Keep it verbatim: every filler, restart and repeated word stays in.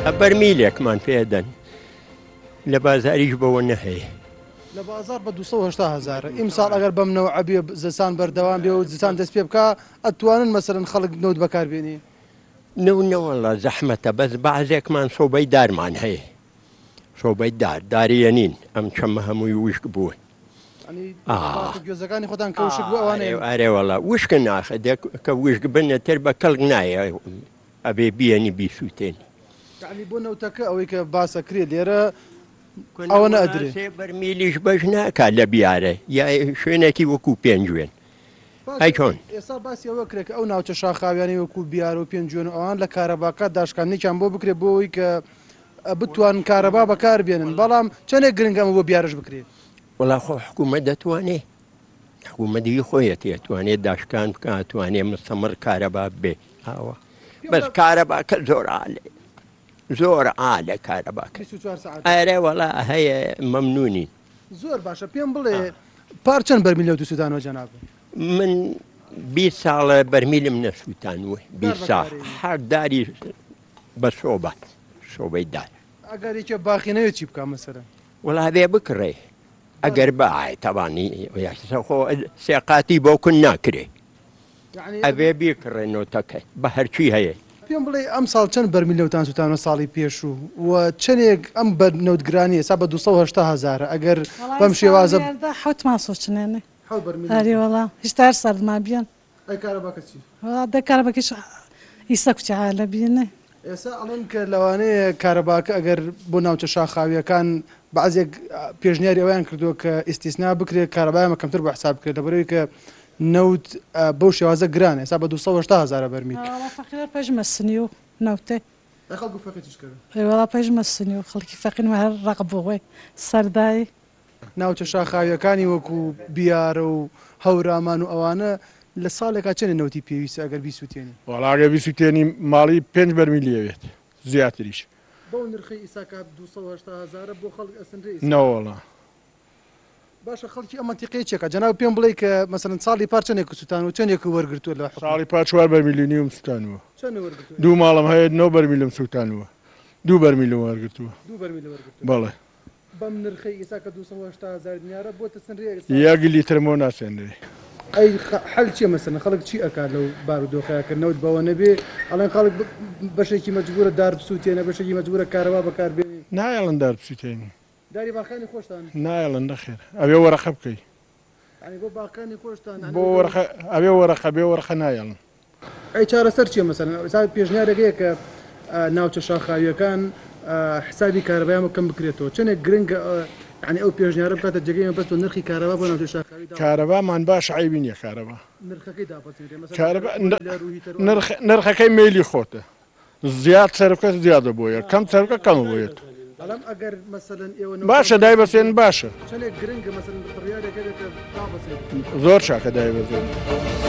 بەرمیلێکمان پێدەن لە بازاریش بەوە نەهەیە. لە بازار بە دووسەد و هەشتا هەزار ئیمساڵ ئەگەر بەم نەوعە بێ زستان بەردەوام بێ و زستان دەست پێ بکە ئەتوانن مەسەرەن خەڵک نەوت بەکاربێنی. نەو وەڵا زەحمەتە بەس بەعزێکمان سۆبەی دارمان هەیە. سۆبەی دار داریە نین ئەم چەمە هەمووی وشک بووە. گوێزەکانی خۆتان کە وشک بوو ئەوانەیە. ئارێ وەڵا وشکە ناخە کە وشک بنە تر بە کەڵک نایە ئەبێ بیەنی بیسووتێنی. یعنی بۆ نەوتەکە ئەوەی کە باسە کرێ لێرە ئەوە نەئەدرێ. بەرمیلیش بەش ناکات لە بیارە یا شوێنێکی وەکو پێنجوێن. ئەی چۆن؟ ئێستا باسی ئەوە کرێت کە ئەو ناوچە شاخاویانی وەکو بیار و پێنجوێن ئەوان لە کارەباکات داشکاندنێکیان بۆ بکرێت بۆ ئەوەی کە بتوان کارەبا بەکاربێنن بەڵام چەندێک گرنگە ئەمە بۆ بیارش بکرێت. وەڵا خۆ حکوومەت دەتوانێت حکوومەتی خۆیەت ئەتوانێت داشکان بکە ئەتوانێت مستەمر کارەبا بێ ئاوە بەس کارەباکە زۆر عالێ زۆر عالە کارەباکە ئەرێ وەڵا هەیە مەمنونی. زۆر باشە پێم بڵێ پار چەند بەرمیل لەو دووسوتانەوە جەناب؟ من بیست ساڵە بەرمیلم نەسووتانوە بیست ساڵ هەر داری بە شۆبات شۆبەی دار. ئەگەر یەکێ باخی نەوێت چی بکە مەسەرەن؟ وەڵا بێ بکڕێ ئەگەر بەعای تەوانی خۆ سێقاتی بۆ کون ناکرێ ئەبێ بیکڕێنەوەتەکە بە هەرچی هەیە. پێم بڵێ ئەم ساڵ چەند بەرمیل لەوتان سووتانە ساڵی پێش و و چەندێک ئەم بە نەوتگرانی ئێستا بە دووسەد و هەشتا هەزارە ئەگەر بەم شێوازە حوت ماسۆچنێنێ هەری وەڵا هیچ هەر سەردما بیان ئەی کارەباکە چی؟ دە کارەباکەش ئیستا کوچە حالە بینێ. ئێستا ئەڵێن کە لەوانەیە کارەباکە ئەگەر بۆ ناوچە شاخاویەکان بەعزێک پێشنیاری ئەویان کردووە کە ئیسtisنا بکرێت کارەبایە کەمتر بە حساب بکرێت لەبەرەوەی کە نەوت بەو شێوازە گرانە ئێستا بە دووسەد و هەشتا هەزارە بەرمیل. فەقیرە پێشمەسنی و نەوتێ خەڵکو فەقیرش کرد. وەڵا پێشمەسنی و خەڵکی فەقینمە هەر ڕق بۆی سەردایی ناوچە شاخاویەکانی وەکو بیارە و هەورامان و ئەوانە لە ساڵێکا چەندە نەوتی پێویستە ئەگەر بیسووتێنی؟ وەڵا ئەگەر بیسووتێنی ماڵی پێنج بەرمیلیەوێت زیاتریش. بەو نرخی ئیساکە دووسەد و هەشتا هەزارە بۆ خەڵک ئەسنرێ نەوەڵا. باشە خەڵکی ئەمە تیقەی چێکە جەناب پێم بڵێ کە مەسەرەن ساڵی پار چەندێک سووتان و چەندێک وەرگرتووە لە ساڵی پار چوار بەرمیلی نیوم سووتانوە. چەند وەرگرتووە؟ دوو ماڵم هەیە نۆ بەرمیلم سووتانوە دوو بەرمیلم وەرگرتووە. دوو بەرمیل وەرگرتووە. بەڵێ. بەم نرخی ئیساکە دووسەد و هەشتا هەزار دینارە بۆتە سنرێ یەک لیترمۆ ناسێنرێ. ئەی حەل چییە مەسەرەن خەڵک چی ئەکات لەو بارودۆخەکردنەوەت بەوە نەبێ ئەڵێن خەڵک بەشێکی مەجبورە دار بسووتێنە بەشێکی مەجبورە کارەبا بەکاربێنی. نایەڵن دار بسووتێنی. داری باخانی خۆشتان؟ نایەڵن نەخێر ئەبێ وەرەخە بکەی. بۆ باقانی خۆشتان بۆ ئەبێ وەرەخە بێ وەرەخە نایەڵن. ئەی چارەسەر چییە مەسەرەن پێشنیارێکەیە کە ناوچە شاخاویەکان حسابی کارەبایان کەم بکرێتەوە چەندێک گرنگە ینی ئەو پێشنیارە بکاتە جێگەی بەست و نرخی کارەبا بۆ ناوچە شاخاوی کارەبامان باش عیبی نییە کارەبا. نرخەکەی داپەچێنرێ نرخەکەی میلی خۆتە زیاد سەرکە زیادە بۆیە کەم سەرکە کەم بۆیێت. بەڵام ئەگەر مەسەلەن ئێوە باشە دایبەسێن باشە چەندێک گرنگە مەسەلەن بڕیارێکە دابەچێت زۆر چاکە دایبەزێن.